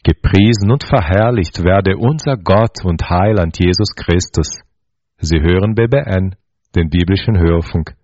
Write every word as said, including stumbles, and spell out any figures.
Gepriesen und verherrlicht werde unser Gott und Heiland Jesus Christus. Sie hören B B N, den biblischen Hörfunk.